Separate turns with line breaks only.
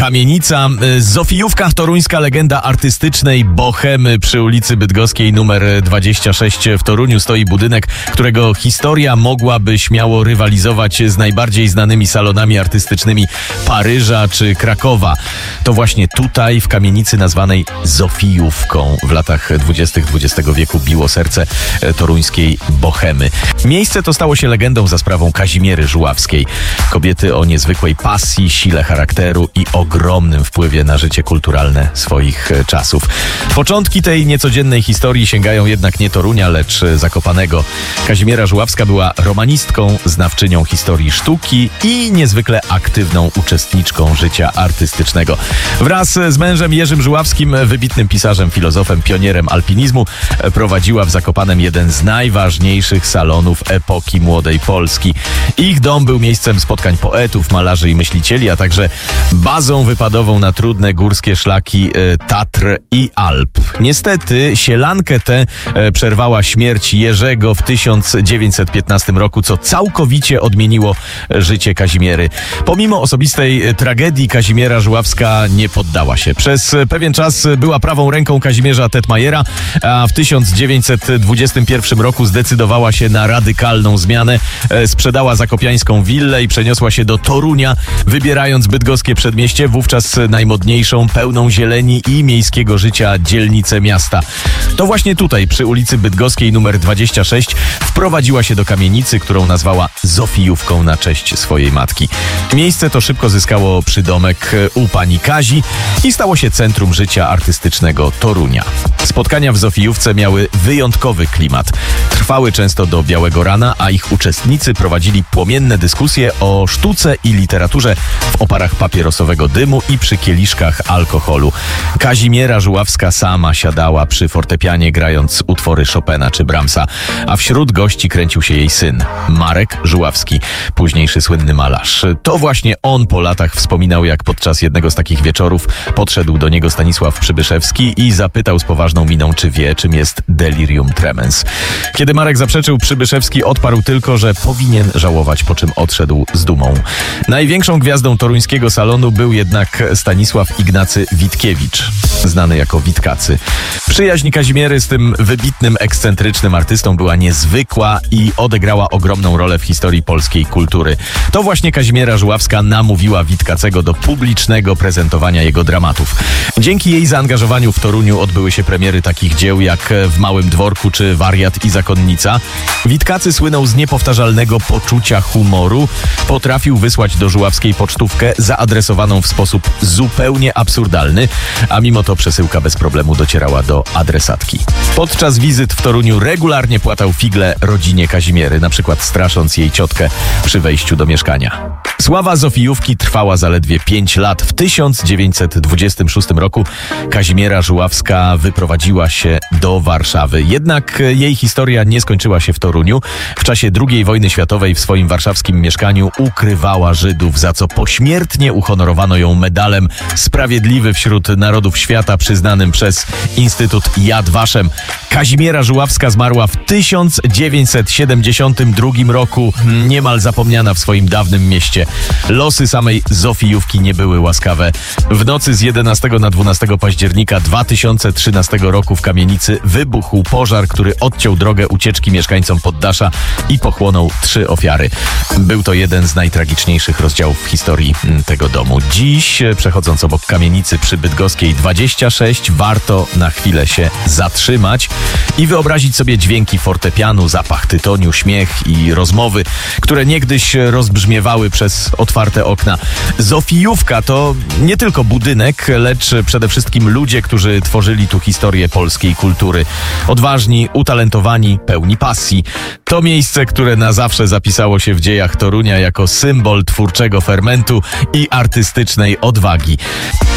kamienica. Zofijówka, toruńska legenda artystycznej bohemy przy ulicy Bydgoskiej numer 26 w Toruniu stoi budynek, którego historia mogłaby śmiało rywalizować z najbardziej znanymi salonami artystycznymi Paryża czy Krakowa. To właśnie tutaj, w kamienicy nazwanej Zofijówką, w latach 20. XX wieku biło serce toruńskiej bohemy. Miejsce to stało się legendą za sprawą Kazimiery Żuławskiej. Kobiety o niezwykłej pasji, sile charakteru i ogromnym wpływie na życie kulturalne swoich czasów. Początki tej niecodziennej historii sięgają jednak nie Torunia, lecz Zakopanego. Kazimiera Żuławska była romanistką, znawczynią historii sztuki i niezwykle aktywną uczestniczką życia artystycznego. Wraz z mężem Jerzym Żuławskim, wybitnym pisarzem, filozofem, pionierem alpinizmu, prowadziła w Zakopanem jeden z najważniejszych salonów epoki młodej Polski. Ich dom był miejscem spotkań poetów, malarzy i myślicieli, a także bazą wypadową na trudne górskie szlaki Tatr i Alp. Niestety sielankę tę przerwała śmierć Jerzego w 1915 roku, co całkowicie odmieniło życie Kazimiery. Pomimo osobistej tragedii Kazimiera Żuławska nie poddała się. Przez pewien czas była prawą ręką Kazimierza Tetmajera, a w 1921 roku zdecydowała się na radykalną zmianę. Sprzedała zakopiańską willę i przeniosła się do Torunia, wybierając bydgoskie przedmieście, wówczas najmodniejszą, pełną zieleni i miejskiego życia dzielnicę miasta. To właśnie tutaj, przy ulicy Bydgoskiej numer 26, wprowadziła się do kamienicy, którą nazwała Zofijówką na cześć swojej matki. Miejsce to szybko zyskało przydomek u pani Kazi i stało się centrum życia artystycznego Torunia. Spotkania w Zofijówce miały wyjątkowy klimat. Trwały często do białego rana, a ich uczestnicy prowadzili płomienne dyskusje o sztuce i literaturze w oparach papierosowego dymu i przy kieliszkach alkoholu. Kazimiera Żuławska sama siadała przy fortepianie, grając utwory Chopina czy Brahmsa, a wśród gości kręcił się jej syn, Marek Żuławski, późniejszy słynny malarz. To właśnie on po latach wspominał, jak podczas jednego z takich wieczorów podszedł do niego Stanisław Przybyszewski i zapytał z poważną miną, czy wie, czym jest delirium tremens. Kiedy Marek zaprzeczył, Przybyszewski odparł tylko, że powinien żałować, po czym odszedł z dumą. Największą gwiazdą toruńskiego salonu był jednak Stanisław Ignacy Witkiewicz, znany jako Witkacy. Przyjaźń Kazimiery z tym wybitnym, ekscentrycznym artystą była niezwykła i odegrała ogromną rolę w historii polskiej kultury. To właśnie Kazimiera Żuławska namówiła Witkacego do publicznego prezentowania jego dramatów. Dzięki jej zaangażowaniu w Toruniu odbyły się premiery takich dzieł jak W Małym Dworku czy Wariat i Zakonnica. Witkacy słynął z niepowtarzalnego poczucia humoru. Potrafił wysłać do Żuławskiej pocztówkę zaadresowaną w sposób zupełnie absurdalny, a mimo to przesyłka bez problemu docierała do adresatki. Podczas wizyt w Toruniu regularnie płatał figle rodzinie Kazimiery, na przykład strasząc jej ciotkę przy wejściu do mieszkania. Sława Zofijówki trwała zaledwie 5 lat. W 1926 roku Kazimiera Żuławska wyprowadziła się do Warszawy. Jednak jej historia nie skończyła się w Toruniu. W czasie II wojny światowej w swoim warszawskim mieszkaniu ukrywała Żydów, za co pośmiertnie uhonorowano ją medalem Sprawiedliwy wśród Narodów Świata przyznanym przez Instytut Yad Vashem. Kazimiera Żuławska zmarła w 1972 roku, niemal zapomniana w swoim dawnym mieście. Losy samej Zofijówki nie były łaskawe. W nocy z 11 na 12 października 2013 roku w kamienicy wybuchł pożar, który odciął drogę ucieczki mieszkańcom poddasza i pochłonął 3 ofiary. Był to jeden z najtragiczniejszych rozdziałów w historii tego domu. Dziś, przechodząc obok kamienicy przy Bydgoskiej 26, warto na chwilę się zatrzymać i wyobrazić sobie dźwięki fortepianu, zapach tytoniu, śmiech i rozmowy, które niegdyś rozbrzmiewały przez otwarte okna. Zofijówka to nie tylko budynek, lecz przede wszystkim ludzie, którzy tworzyli tu historię polskiej kultury. Odważni, utalentowani, pełni pasji. To miejsce, które na zawsze zapisało się w dziejach Torunia jako symbol twórczego fermentu i artystycznej odwagi.